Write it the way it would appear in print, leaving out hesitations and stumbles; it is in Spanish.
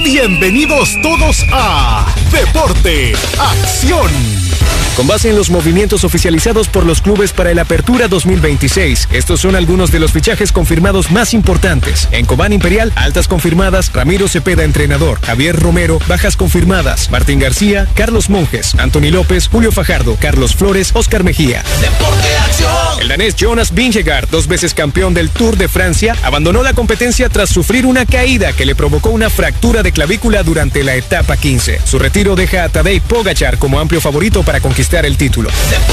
Bienvenidos todos a Deporte Acción. Con base en los movimientos oficializados por los clubes para el Apertura 2026, estos son algunos de los fichajes confirmados más importantes. En Cobán Imperial, altas confirmadas: Ramiro Cepeda, entrenador; Javier Romero, bajas confirmadas: Martín García, Carlos Monjes, Anthony López, Julio Fajardo, Carlos Flores, Oscar Mejía. Deporte Acción. El danés Jonas Vingegaard, 2 veces campeón del Tour de Francia, abandonó la competencia tras sufrir una caída que le provocó una fractura de clavícula durante la etapa 15. Su retiro deja a Tadej Pogačar como amplio favorito para conquistar el título.